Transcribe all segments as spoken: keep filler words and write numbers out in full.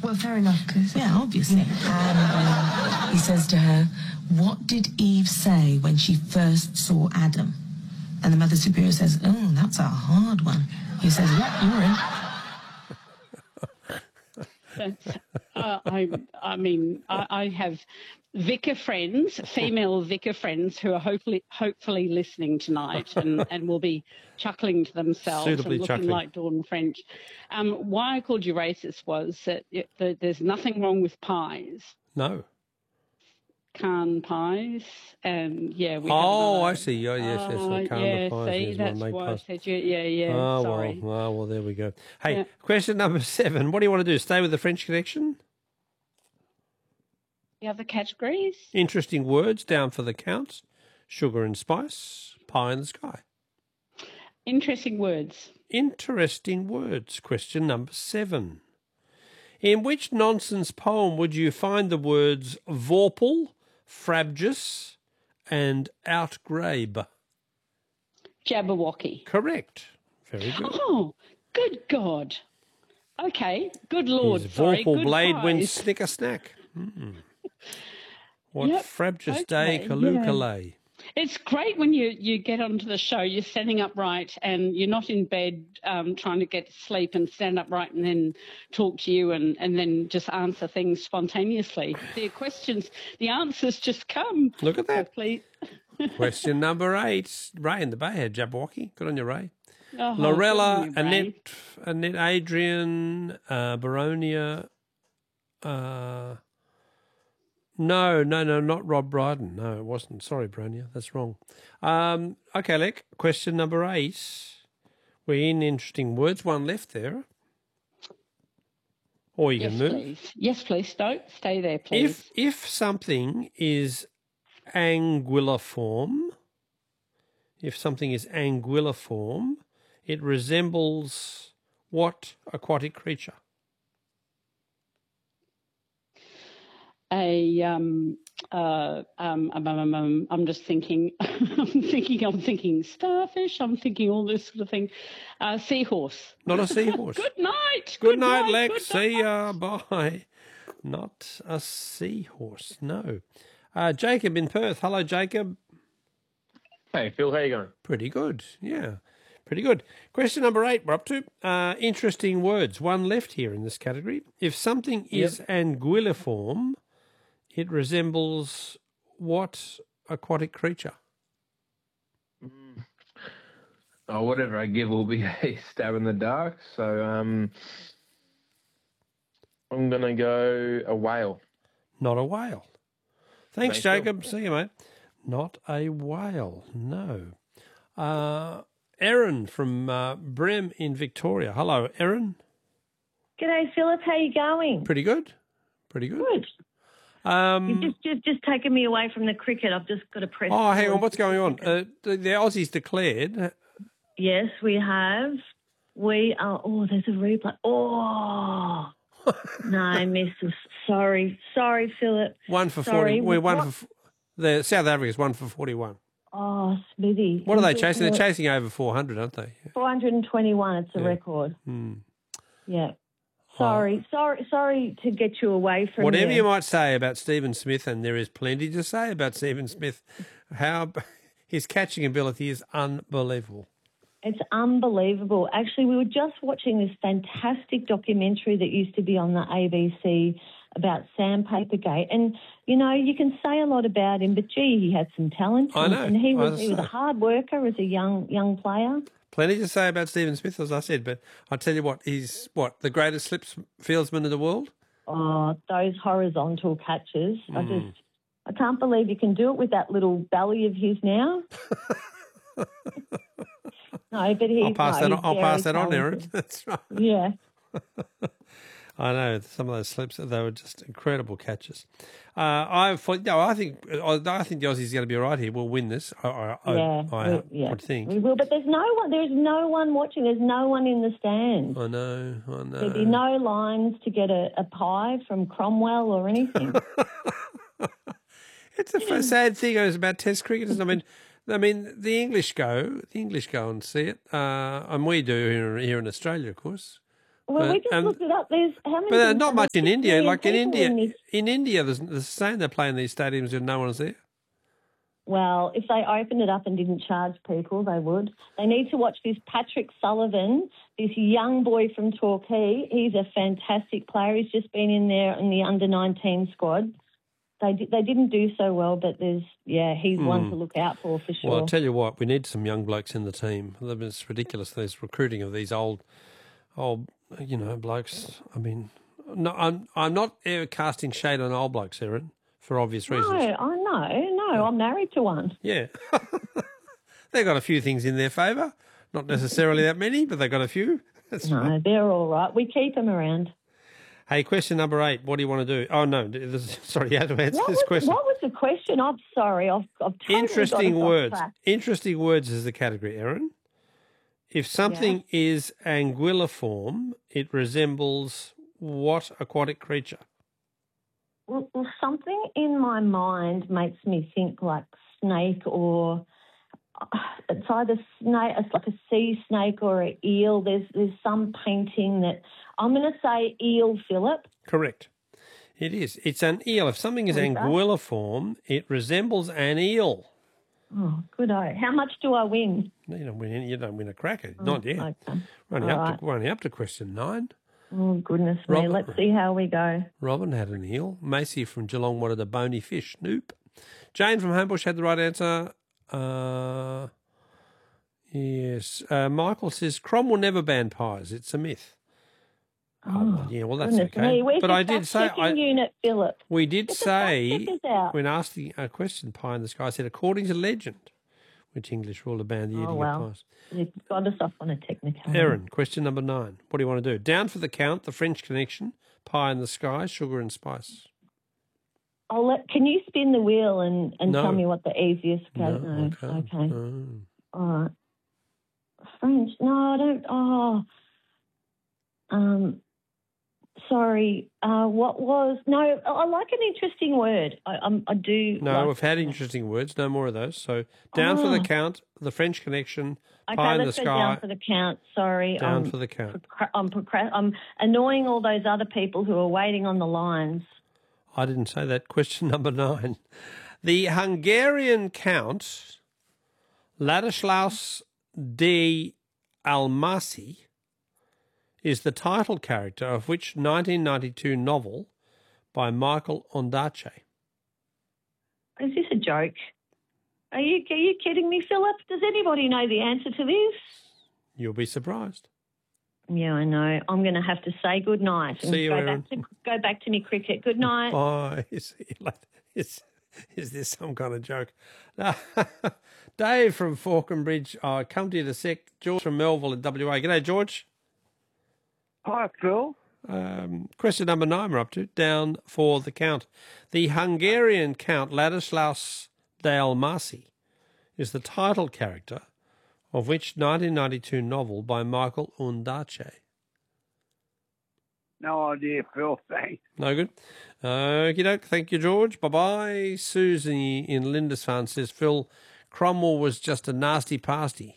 Well, fair enough, because... Yeah, obviously. And um, he says to her, what did Eve say when she first saw Adam? And the Mother Superior says, oh, that's a hard one. He says, yeah, you're in. That's, uh, I, I mean, I, I have vicar friends, female vicar friends, who are hopefully hopefully listening tonight and, and will be chuckling to themselves Suitably and looking chuckling. like Dawn French. Um, why I called you racist was that, it, that there's nothing wrong with pies, No. Cairn pies, and yeah. We Oh, have I see. Oh, yes, yes. Oh, So Cairn yeah, pies. see, Yes, that's make why pies. I said you. Yeah, yeah. Oh, sorry. well, oh, well, there we go. Hey, Yeah. question number seven. What do you want to do? Stay with the French Connection? The other categories. Interesting words down for the counts. Sugar and spice. Pie in the sky. Interesting words. Interesting words. Question number seven. In which nonsense poem would you find the words vorpal, frabjous, and outgrabe? Jabberwocky. Correct. Very good. Oh, good God. Okay, good Lord. His Sorry, vorpal good blade pies. went snicker snack. Mm. What Yep, frabjous okay, day kaloo. It's great when you, you get onto the show, you're standing upright and you're not in bed um, trying to get to sleep and stand upright and then talk to you and, and then just answer things spontaneously. The questions, the answers just come. Look at that. So please. Question number eight. Ray in the Bay had Jabberwocky. Good on you, Ray. Oh, Lorella, good on you, Ray. Annette, Annette Adrian, uh, Baronia. Uh, no, no, no, not Rob Bryden. No, it wasn't. Sorry, Baronia. That's wrong. Um, okay, Lek. Question number eight. We're in interesting words. One left there. Or you Yes, can move. please. Yes, please. Don't stay there, please. If if something is anguilliform, if something is anguilliform, it resembles what aquatic creature? A um uh um, um, um, um I'm just thinking I'm thinking I'm thinking starfish, I'm thinking all this sort of thing. Uh seahorse. Not a seahorse. Good night. Good, night, Lex. Good See ya. Bye. Not a seahorse. No. Uh, Jacob in Perth. Hello, Jacob. Hey, Phil, how you going? Pretty good. Yeah. Pretty good. Question number eight, we're up to. Uh, interesting words. One left here in this category. If something is Yep. anguilliform, it resembles what aquatic creature? Oh, whatever I give will be a stab in the dark. So um, I'm going to go a whale. Not a whale. Thanks, Thanks, Phil. Jacob. See you, mate. Not a whale. No. Uh, Erin from uh, Brem in Victoria. Hello, Erin. G'day, Philip. How you going? Pretty good. Pretty good. Good. Um, You've just, just just taken me away from the cricket. I've just got to press. oh, hang on. pause. What's going on? Uh, the, the Aussies declared. Yes, we have. We are. Oh, there's a replay. Oh, no, I missed. this. Sorry, sorry, Philip. One for Sorry, forty. We're one what- for the South Africa's one for forty-one. Oh, Smithy. What are they chasing? They're chasing over four hundred, aren't they? four hundred twenty-one. It's a Yeah. record. Hmm. Yeah. Sorry, sorry, sorry to get you away from Whatever there. you might say about Stephen Smith, and there is plenty to say about Stephen Smith, how his catching ability is unbelievable. It's unbelievable. Actually, we were just watching this fantastic documentary that used to be on the A B C about Sandpapergate. And, you know, you can say a lot about him, but, gee, he had some talent. I and- know. And he I was, was he was a saying. hard worker as a young young player. Plenty to say about Stephen Smith, as I said, but I tell you what, he's what the greatest slip fieldsman in the world. Oh, those horizontal catches. I Mm. just, I can't believe you can do it with that little belly of his now. No, but he's I'll pass no, that. On, he's I'll very pass that on, Aaron. talented. That's right. Yeah. I know some of those slips; they were just incredible catches. Uh, I, no, I think, I think the Aussies are going to be all right here. We'll win this. I, I, Yeah, I, I we, yeah. would think. We will, but there's no one. There's no one watching. There's no one in the stands. I know. I know. There'd be no lines to get a, a pie from Cromwell or anything. It's a f- sad thing about Test cricket. Isn't it? I mean, I mean, the English go, the English go and see it, uh, and we do here, here in Australia, of course. Well, But, we just um, looked it up. There's how many? But uh, there's not much in six India. million Like in people India, in this. in India, there's the same. They're playing these stadiums and no one's there. Well, if they opened it up and didn't charge people, they would. They need to watch this Patrick Sullivan, this young boy from Torquay. He's a fantastic player. He's just been in there in the under nineteen squad. They di- they didn't do so well, but there's yeah, he's one to look out for for sure. Well, I'll tell you what, we need some young blokes in the team. It's ridiculous, this recruiting of these old, old, you know, blokes. I mean, no, I'm I'm not uh, casting shade on old blokes, Erin, for obvious reasons. No, I know. No, I'm married to one. Yeah. They've got a few things in their favour. Not necessarily that many, but they've got a few. That's No, right. they're all right. We keep them around. Hey, question number eight. What do you want to do? Oh, no. This, sorry, you had to answer What this was, question. what was the question? I'm sorry. I've, I've totally Interesting got us off words. track. Interesting words is the category, Erin. If something is anguilliform, it resembles what aquatic creature? Well, well, something in my mind makes me think like snake or uh, it's either snake, it's like a sea snake or an eel. There's there's some painting that I'm going to say eel, Philip. Correct. It is. It's an eel. If something is What is that? anguilliform, it resembles an eel. Oh, good eye. How much do I win? You don't win any, you don't win a cracker. Not yet. Okay. We're only, All up right. to, we're only up to question nine. Oh, goodness me. Robert- Let's see how we go. Robin had an eel. Macy from Geelong wanted a bony fish. Nope. Jane from Homebush had the right answer. Uh, yes. Uh, Michael says Cromwell never banned pies. It's a myth. Oh, yeah, well, that's Goodness okay. me. Where's But your I did say, fact-checking I, unit, Philip? we did Get the say, fact-checkers out. when asked the uh, question, pie in the sky, I said, according to legend, which English ruler banned the eating Oh, of well. pies. You've got us off on a technicality. Erin, question number nine. What do you want to do? Down for the count, the French Connection, pie in the sky, sugar and spice. I'll let, can you spin the wheel and, and No. tell me what the easiest No, no. I can't. Okay. No. All right. French. No, I don't. Oh. Um. Sorry. Uh. What was? No. I like an interesting word. I. I'm, I do. No, like, we've had interesting words. No more of those. So down for the Oh. count, the French Connection, Okay, pie in the let's go sky. down for the count. Sorry. Down I'm, for the count. procra- I'm, procra- I'm annoying all those other people who are waiting on the lines. I didn't say that. Question number nine. The Hungarian Count Ladislaus de Almasi is the title character of which nineteen ninety-two novel by Michael Ondaatje? Is this a joke? Are you are you kidding me, Philip? Does anybody know the answer to this? You'll be surprised. Yeah, I know. I'm going to have to say good night and See you, go Erin. back to go back to me cricket. Good night. Bye. See you later. Is, is this some kind of joke? Dave from Falconbridge, uh, come to you in a sec. George from Melville in W A. G'day, George. Hi, Phil. Um, question number nine we're up to, down for the count. The Hungarian Count Ladislaus de Almasi is the title character of which nineteen ninety-two novel by Michael Ondaatje? No idea, Phil. Thanks. No good? Okie doke. Thank you, George. Bye-bye. Susie in Lindisfarne says, Phil, Cromwell was just a nasty pasty.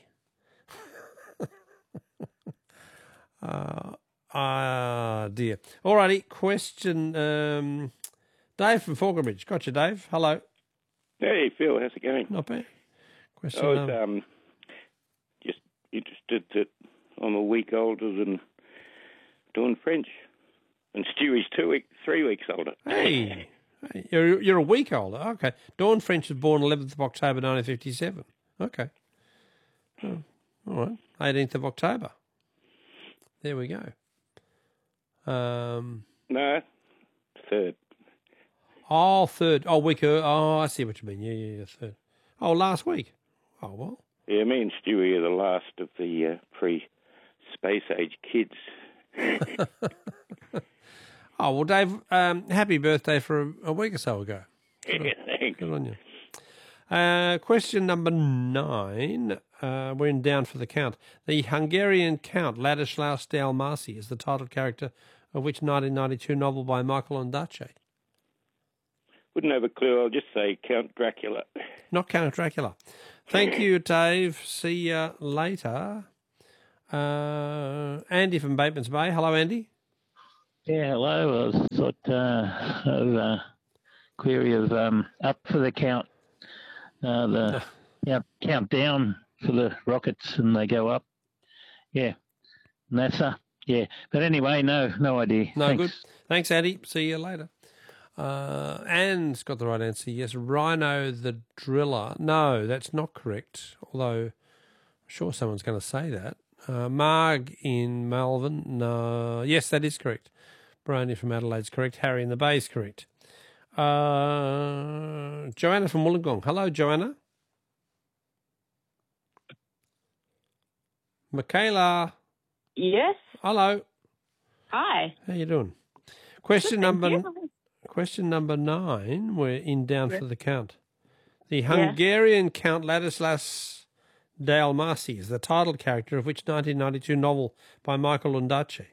uh, ah, dear. All righty. Question. Um, Dave from Falconbridge. Got you, Dave. Hello. Hey, Phil, how's it going? Not bad. Question. I was um, um, just interested that I'm a week older than doing French, and Stewie's two week, three weeks older. Hey, hey, you're you're a week older. Okay. Dawn French was born eleventh of October nineteen fifty-seven. Okay. Oh, all right. eighteenth of October. There we go. Um. No, third. Oh, third. Oh, week. ear- Oh, I see what you mean. Yeah, yeah, yeah. Third. Oh, last week. Oh well. Yeah, me and Stewie are the last of the uh, pre-space age kids. Oh well, Dave. Um, happy birthday for a, a week or so ago. Yeah, thanks. Good on you. Uh, question number nine. Uh, we're in down for the count. The Hungarian Count Ladislaus de Almasi is the title character of which nineteen ninety-two novel by Michael Ondaatje? Wouldn't have a clue. I'll just say Count Dracula. Not Count Dracula. Thank you, Dave. See you later. Uh, Andy from Bateman's Bay. Hello, Andy. Yeah, hello. I was thought uh, of uh, query of um, up for the count, uh, the yeah, countdown for the rockets, and they go up. Yeah, NASA. Yeah, but anyway, no, no idea. No, Thanks. good. Thanks, Andy. See you later. Uh, Anne's got the right answer. Yes, Rhino the Driller. No, that's not correct. Although I'm sure someone's going to say that. Uh, Marg in Melbourne. No, yes, that is correct. Brony from Adelaide's correct. Harry in the Bay is correct. Uh, Joanna from Wollongong. Hello, Joanna. Michaela. Yes. Hello. Hi. How you doing? Question Good, number thank you. question number nine. We're in down Yes. for the count. The Yes. Hungarian Count Ladislas Dalmaci is the title character of which nineteen ninety-two novel by Michael Ondaatje?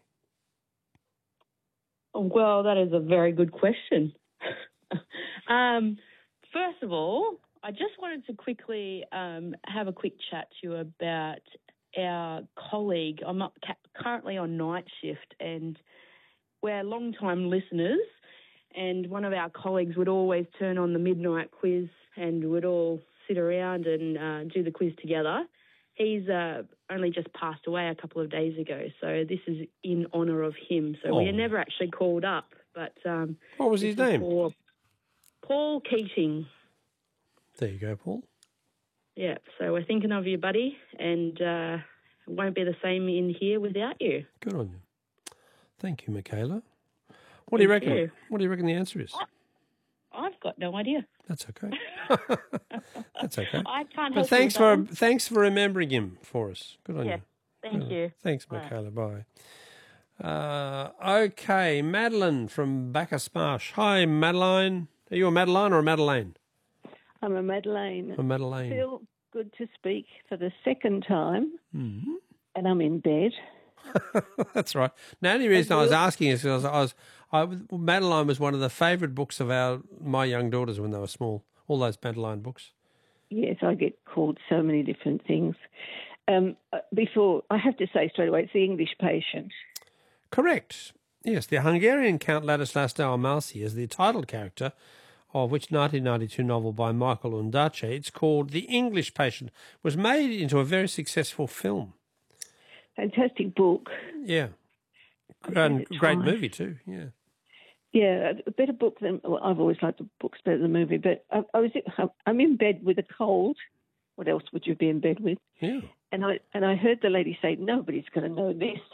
Well, that is a very good question. um, first of all, I just wanted to quickly um, have a quick chat to you about our colleague. I'm up, ca- currently on night shift, and we're long-time listeners, and one of our colleagues would always turn on the midnight quiz and would all sit around and uh, do the quiz together. He's uh, only just passed away a couple of days ago, so this is in honour of him. So Oh. we never actually called up, but... Um, What was his this is name? for Paul Keating. There you go, Paul. Yeah, so we're thinking of you, buddy, and uh, it won't be the same in here without you. Good on you. Thank you, Michaela. What do you Thank reckon? you. What do you reckon the answer is? I've got no idea. That's okay. That's okay. I can't help But you thanks with for that one. thanks for remembering him for us. Good on Yeah, you. thank Good. you. Thanks, Bye. Michaela. Bye. Uh, okay, Madeline from Bacchus Marsh. Hi, Madeline. Are you a Madeline or a Madeleine? I'm a Madeleine. A Madeleine. Feel good to speak for the second time, Mhm. and I'm in bed. That's right. Now, the only reason I was asking is because I was, I was, Madeline was one of the favourite books of our my young daughters when they were small. All those Madeline books. Yes, I get called so many different things. Um, uh, before, I have to say straight away, it's the English Patient. Correct. Yes, the Hungarian Count Ladislas Dalmaci is the title character of which nineteen ninety-two novel by Michael Ondaatje. It's called The English Patient. It was made into a very successful film. Fantastic book. Yeah. I've And read it great twice. movie too, yeah. Yeah, a better book than well, I've always liked the books better than the movie. But I, I was I'm in bed with a cold. What else would you be in bed with? Yeah. And I and I heard the lady say, "Nobody's going to know this."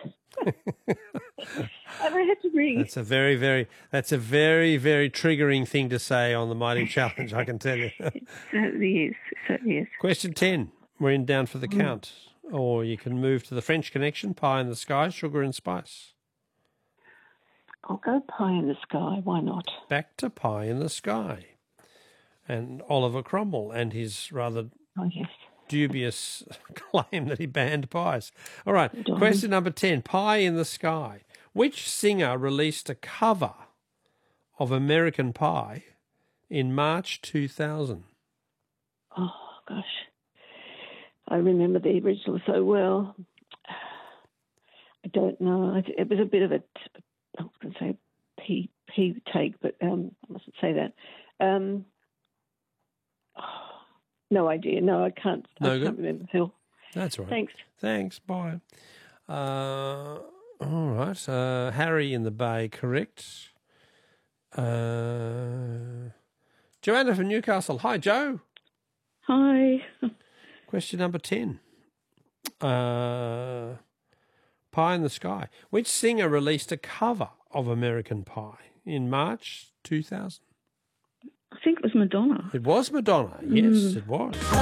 And I had to ring. That's a very, very, that's a very, very triggering thing to say on the Mighty Challenge, I can tell you. It certainly is. It certainly is. Question ten. We're in down for the Mm. count. Or you can move to the French Connection, Pie in the Sky, Sugar and Spice. I'll go Pie in the Sky. Why not? Back to Pie in the Sky. And Oliver Cromwell and his rather Oh, yes. dubious claim that he banned pies. All right, Darn. question number ten. Pie in the Sky. Which singer released a cover of American Pie in March two thousand? Oh, gosh. I remember the original so well. I don't know. It it was a bit of a, I was going to say P, P take, but um, I mustn't say that. Um, no idea. No, I can't. No I good? can't remember, Phil. That's all right. Thanks. Thanks. Bye. Uh, all right. Uh, Harry in the Bay, correct. Uh, Joanna from Newcastle. Hi, Joe. Hi. Question number ten. Uh, Pie in the Sky. Which singer released a cover of American Pie in March two thousand? I think it was Madonna. It was Madonna. Yes, Mm. it was.